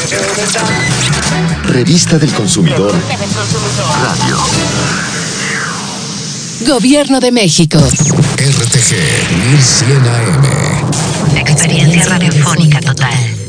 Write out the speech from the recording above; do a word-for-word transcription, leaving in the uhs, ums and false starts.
Revista del Consumidor. Radio. Gobierno de México. R T G mil cien A M. Experiencia radiofónica total.